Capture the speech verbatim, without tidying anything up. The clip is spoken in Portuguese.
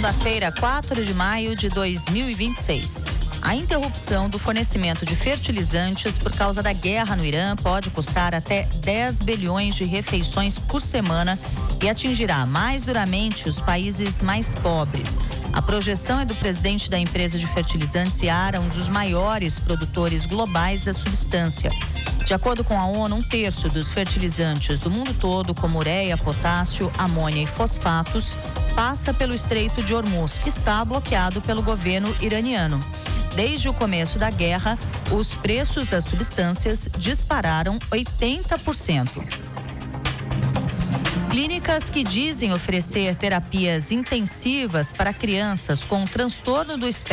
Segunda-feira, quatro de maio de dois mil e vinte e seis. A interrupção do fornecimento de fertilizantes por causa da guerra no Irã pode custar até dez bilhões de refeições por semana e atingirá mais duramente os países mais pobres. A projeção é do presidente da empresa de fertilizantes Yara, um dos maiores produtores globais da substância. De acordo com a ONU, um terço dos fertilizantes do mundo todo, como ureia, potássio, amônia e fosfatos, passa pelo Estreito de Hormuz, que está bloqueado pelo governo iraniano. Desde o começo da guerra, os preços das substâncias dispararam oitenta por cento. Clínicas que dizem oferecer terapias intensivas para crianças com transtorno do espectro